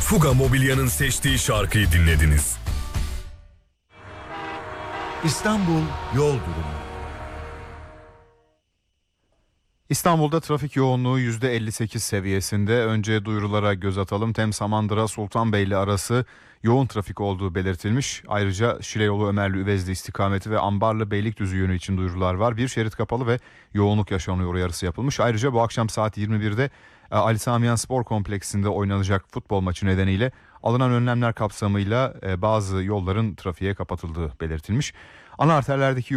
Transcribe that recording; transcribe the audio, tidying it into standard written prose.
Fuga Mobilya'nın seçtiği şarkıyı dinlediniz. İstanbul yol durumu. İstanbul'da trafik yoğunluğu %58 seviyesinde. Önce duyurulara göz atalım. Samandıra Sultanbeyli arası yoğun trafik olduğu belirtilmiş. Ayrıca Şile yolu Ömerli Üvezli istikameti ve Ambarlı Beylikdüzü yönü için duyurular var. Bir şerit kapalı ve yoğunluk yaşanıyor uyarısı yapılmış. Ayrıca bu akşam saat 21'de Ali Sami Yen Spor Kompleksinde oynanacak futbol maçı nedeniyle alınan önlemler kapsamıyla bazı yolların trafiğe kapatıldığı belirtilmiş. Ana arterlerdeki